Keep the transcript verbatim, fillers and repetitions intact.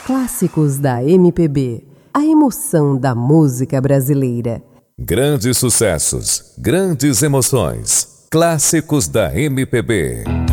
Clássicos da M P B. A emoção da música brasileira. Grandes sucessos, grandes emoções. Clássicos da M P B.